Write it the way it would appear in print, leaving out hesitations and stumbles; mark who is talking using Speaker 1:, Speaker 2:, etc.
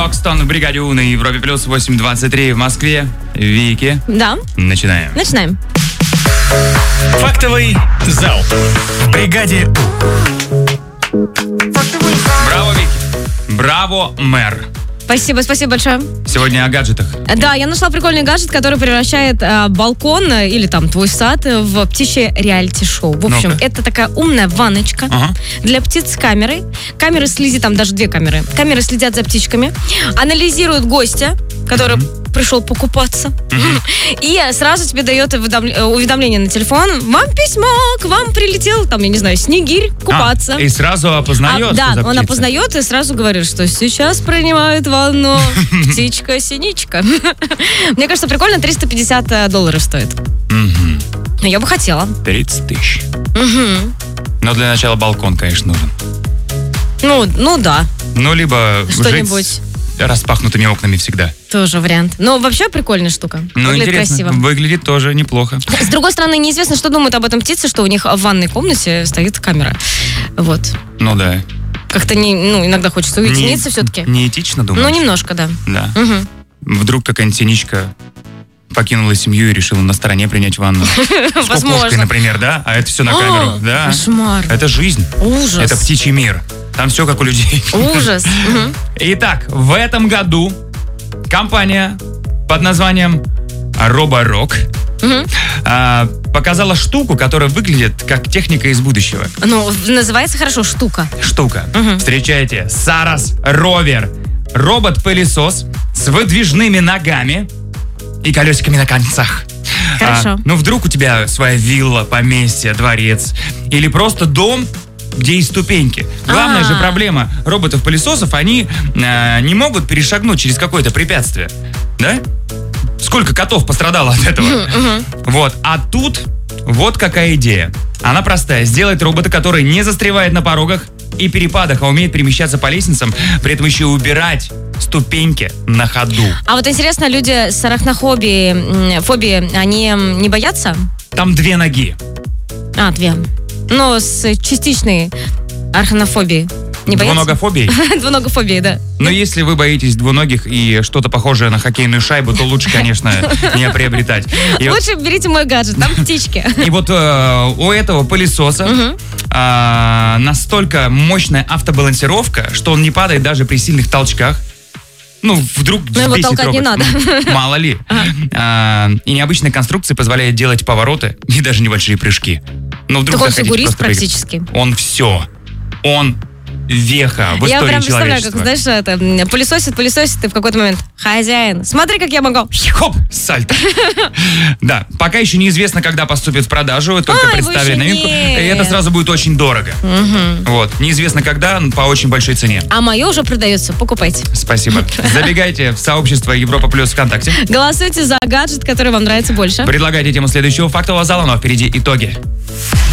Speaker 1: Бокстон в бригаде У на Европе плюс 8:23 в Москве. Вики.
Speaker 2: Да.
Speaker 1: Начинаем.
Speaker 3: Фактовый зал в бригаде У.
Speaker 1: Браво, Вики. Браво, мэр.
Speaker 2: Спасибо большое.
Speaker 1: Сегодня о гаджетах.
Speaker 2: Да, я нашла прикольный гаджет, который превращает балкон или там твой сад в птичье реалити-шоу. В общем, это такая умная ванночка для птиц с камерой. Камеры следят, там даже 2 камеры. Камеры следят за птичками, анализируют гостя, который пришел покупаться, и сразу тебе дает уведомление на телефон: вам письмо, к вам прилетел, там, я не знаю, снегирь купаться.
Speaker 1: И сразу опознает,
Speaker 2: да,
Speaker 1: что за
Speaker 2: он
Speaker 1: птица.
Speaker 2: опознает и сразу говорит, что сейчас принимает ванну птичка-синичка. Мне кажется, прикольно, $350 стоит. Я бы хотела.
Speaker 1: 30 тысяч. Но для начала балкон, конечно, нужен.
Speaker 2: Ну да.
Speaker 1: Ну, либо
Speaker 2: что-нибудь
Speaker 1: с распахнутыми окнами всегда.
Speaker 2: Тоже вариант. Но вообще прикольная штука.
Speaker 1: Ну,
Speaker 2: выглядит
Speaker 1: интересно.
Speaker 2: красиво.
Speaker 1: Выглядит тоже неплохо.
Speaker 2: С другой стороны, неизвестно, что думают об этом птицы, что у них в ванной комнате стоит камера. Вот.
Speaker 1: Ну да.
Speaker 2: Как-то иногда хочется уединиться все-таки.
Speaker 1: Неэтично, думаешь?
Speaker 2: Ну, немножко, да.
Speaker 1: Да. Вдруг какая-нибудь синичка покинула семью и решила на стороне принять ванну. С кукушкой, например, да? А это все на камеру. Да.
Speaker 2: Кошмар.
Speaker 1: Это жизнь.
Speaker 2: Ужас.
Speaker 1: Это птичий мир. Там все как у людей.
Speaker 2: Ужас.
Speaker 1: Итак, в этом году компания под названием Роборок показала штуку, которая выглядит как техника из будущего.
Speaker 2: Ну, называется хорошо штука.
Speaker 1: Встречайте, Сарас Ровер. Робот-пылесос с выдвижными ногами и колесиками на концах.
Speaker 2: Хорошо.
Speaker 1: Ну, вдруг у тебя своя вилла, поместье, дворец или просто дом, где есть ступеньки. Главная же проблема роботов-пылесосов, они не могут перешагнуть через какое-то препятствие. Да? Сколько котов пострадало от этого? Вот. А тут вот какая идея. Она простая. Сделать робота, который не застревает на порогах и перепадах, а умеет перемещаться по лестницам, при этом еще и убирать ступеньки на ходу. А
Speaker 2: вот интересно, люди с арахнофобией, они не боятся?
Speaker 1: Там 2 ноги.
Speaker 2: 2. Но с частичной арахнофобией не боятся?
Speaker 1: Двуногофобией?
Speaker 2: Двуногофобией, да.
Speaker 1: Но если вы боитесь двуногих и что-то похожее на хоккейную шайбу, то лучше, конечно, не приобретать.
Speaker 2: Лучше берите мой гаджет, там птички.
Speaker 1: И вот у этого пылесоса настолько мощная автобалансировка, что он не падает даже при сильных толчках. Ну, вдруг
Speaker 2: его толкать не надо.
Speaker 1: Мало ли. И необычная конструкция позволяет делать повороты и даже небольшие прыжки. Но вдруг
Speaker 2: так он фигурист практически.
Speaker 1: Он все. Он веха в истории человечества.
Speaker 2: Я прям представляю, как, знаешь, это пылесосит, и в какой-то момент: хозяин, смотри, как я могу.
Speaker 1: Хоп, сальто. Да, пока еще неизвестно, когда поступит в продажу, только представили новинку. И это сразу будет очень дорого. Вот, неизвестно когда, по очень большой цене.
Speaker 2: А мое уже продается, покупайте.
Speaker 1: Спасибо. Забегайте в сообщество Европа Плюс ВКонтакте.
Speaker 2: Голосуйте за гаджет, который вам нравится больше.
Speaker 1: Предлагайте тему следующего фактового зала, но впереди итоги.